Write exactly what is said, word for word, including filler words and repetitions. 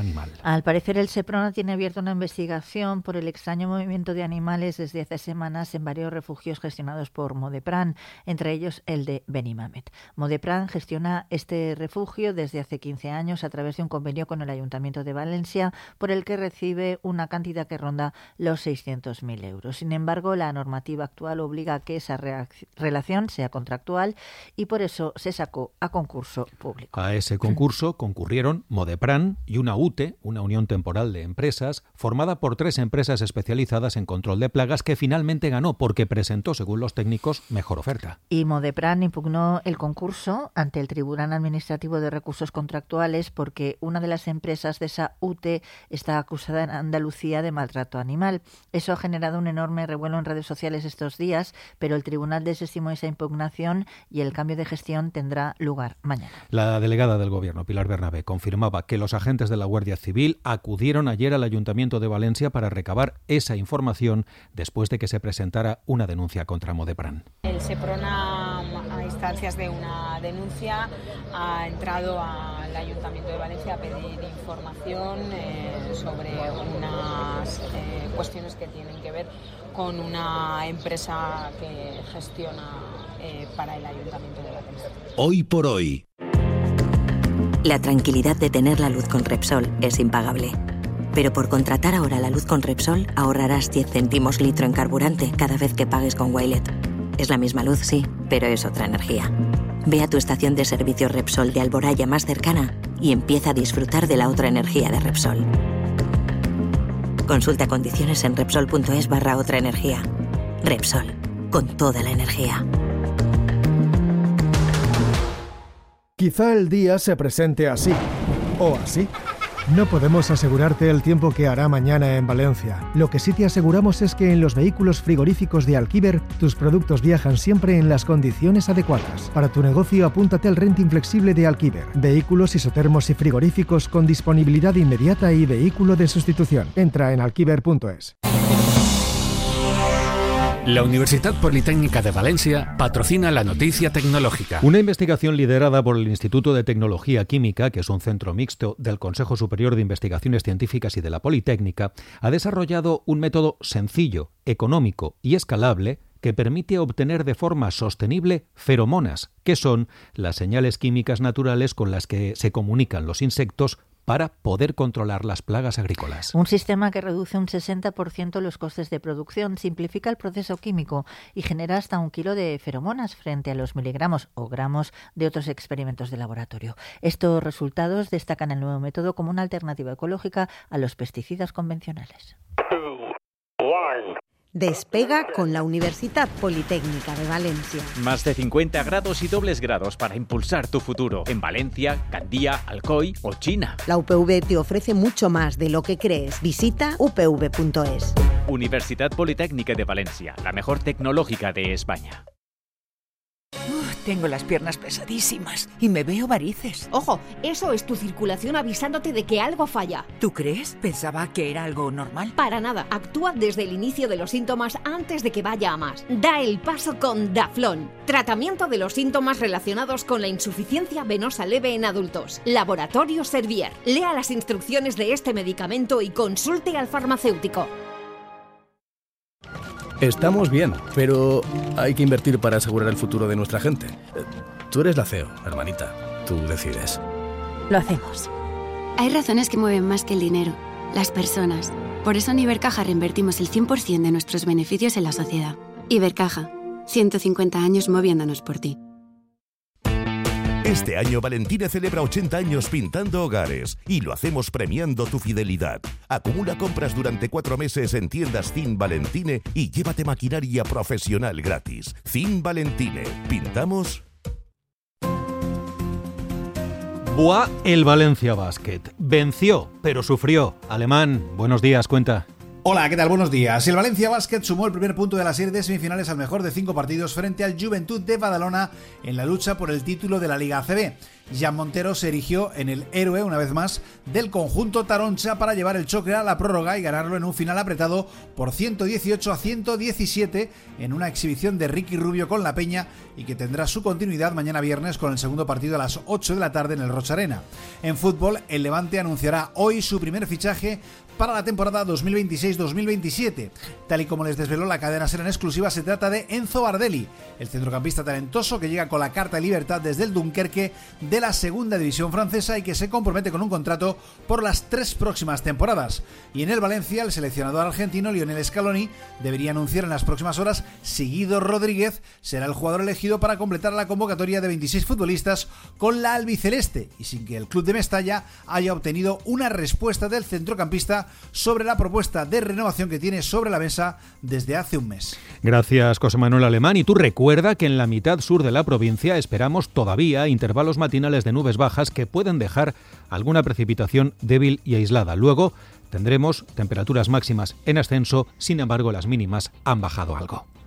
animal. Al parecer, el Seprona tiene abierta una investigación por el extraño movimiento de animales desde hace semanas en varios refugios gestionados por Modepran, entre ellos el de Benimamet. Modepran gestiona este refugio desde hace quince años a través de un convenio con el Ayuntamiento de Valencia, por el que recibe una cantidad que ronda los seiscientos mil euros. Sin embargo, la normativa actual obliga a que esa relación sea contractual y por eso se sacó a concurso público. A ese concurso concurrieron Modepran y una U T E, una unión temporal de empresas, formada por tres empresas especializadas en control de plagas, que finalmente ganó porque presentó, según los técnicos, mejor oferta. Y Modepran impugnó el concurso ante el Tribunal Administrativo de Recursos Contractuales porque una de las empresas de esa U T E está acusada en Andalucía de maltrato animal. Eso ha generado un enorme revuelo en redes sociales estos días, pero el tribunal desestimó esa impugnación y el cambio de gestión tendrá lugar mañana. La delegada del Gobierno, Pilar Bernabé, confirmaba que los agentes de la Guardia Civil acudieron ayer al Ayuntamiento de Valencia para recabar esa información después de que se presentara una denuncia contra Modepran. El Seprona, a instancias de una denuncia, ha entrado al Ayuntamiento de Valencia a pedir información eh, sobre unas eh, cuestiones que tienen que ver con una empresa que gestiona eh, para el Ayuntamiento de Valencia. Hoy por hoy. La tranquilidad de tener la luz con Repsol es impagable. Pero por contratar ahora la luz con Repsol ahorrarás diez céntimos litro en carburante cada vez que pagues con Wilet. Es la misma luz, sí, pero es otra energía. Ve a tu estación de servicio Repsol de Alboraya más cercana y empieza a disfrutar de la otra energía de Repsol. Consulta condiciones en Repsol.es barra otra energía. Repsol, con toda la energía. Quizá el día se presente así, o así. No podemos asegurarte el tiempo que hará mañana en Valencia. Lo que sí te aseguramos es que en los vehículos frigoríficos de Alquiver, tus productos viajan siempre en las condiciones adecuadas. Para tu negocio, apúntate al renting flexible de Alquiver. Vehículos isotermos y frigoríficos con disponibilidad inmediata y vehículo de sustitución. Entra en alquiver punto es. La Universitat Politécnica de Valencia patrocina la noticia tecnológica. Una investigación liderada por el Instituto de Tecnología Química, que es un centro mixto del Consejo Superior de Investigaciones Científicas y de la Politécnica, ha desarrollado un método sencillo, económico y escalable que permite obtener de forma sostenible feromonas, que son las señales químicas naturales con las que se comunican los insectos para poder controlar las plagas agrícolas. Un sistema que reduce un sesenta por ciento los costes de producción, simplifica el proceso químico y genera hasta un kilo de feromonas frente a los miligramos o gramos de otros experimentos de laboratorio. Estos resultados destacan el nuevo método como una alternativa ecológica a los pesticidas convencionales. Despega con la Universitat Politécnica de Valencia. Más de cincuenta grados y dobles grados para impulsar tu futuro en Valencia, Gandía, Alcoy o China. La U P V te ofrece mucho más de lo que crees. Visita u p v punto es. Universidad Politécnica de Valencia, la mejor tecnológica de España. Uf, tengo las piernas pesadísimas y me veo varices. Ojo, eso es tu circulación avisándote de que algo falla. ¿Tú crees? Pensaba que era algo normal. Para nada, actúa desde el inicio de los síntomas antes de que vaya a más. Da el paso con Daflón. Tratamiento de los síntomas relacionados con la insuficiencia venosa leve en adultos. Laboratorio Servier. Lea las instrucciones de este medicamento y consulte al farmacéutico. Estamos bien, pero hay que invertir para asegurar el futuro de nuestra gente. Tú eres la C E O, hermanita. Tú decides. Lo hacemos. Hay razones que mueven más que el dinero, las personas. Por eso en Ibercaja reinvertimos el cien por ciento de nuestros beneficios en la sociedad. Ibercaja, ciento cincuenta años moviéndonos por ti. Este año Valentine celebra ochenta años pintando hogares y lo hacemos premiando tu fidelidad. Acumula compras durante cuatro meses en tiendas Cin Valentine y llévate maquinaria profesional gratis. Cin Valentine. ¿Pintamos? Buah, el Valencia Basket. Venció, pero sufrió. Alemán, buenos días, cuenta. Hola, ¿qué tal? Buenos días. El Valencia Basket sumó el primer punto de la serie de semifinales al mejor de cinco partidos frente al Juventud de Badalona en la lucha por el título de la Liga A C B. Jan Montero se erigió en el héroe, una vez más, del conjunto taroncha para llevar el choque a la prórroga y ganarlo en un final apretado por ciento dieciocho a ciento diecisiete en una exhibición de Ricky Rubio con la Peña y que tendrá su continuidad mañana viernes con el segundo partido a las ocho de la tarde en el Rocha Arena. En fútbol, el Levante anunciará hoy su primer fichaje para la temporada dos mil veintiséis dos mil veintisiete. Tal y como les desveló la cadena SER en exclusiva, se trata de Enzo Bardelli, el centrocampista talentoso que llega con la carta de libertad desde el Dunkerque de la segunda división francesa y que se compromete con un contrato por las tres próximas temporadas. Y en el Valencia, el seleccionador argentino Lionel Scaloni debería anunciar en las próximas horas si Guido Rodríguez será el jugador elegido para completar la convocatoria de veintiséis futbolistas con la albiceleste y sin que el club de Mestalla haya obtenido una respuesta del centrocampista sobre la propuesta de renovación que tiene sobre la mesa desde hace un mes. Gracias, José Manuel Alemán. Y tú recuerda que en la mitad sur de la provincia esperamos todavía intervalos matinales de nubes bajas que pueden dejar alguna precipitación débil y aislada. Luego tendremos temperaturas máximas en ascenso, sin embargo las mínimas han bajado algo.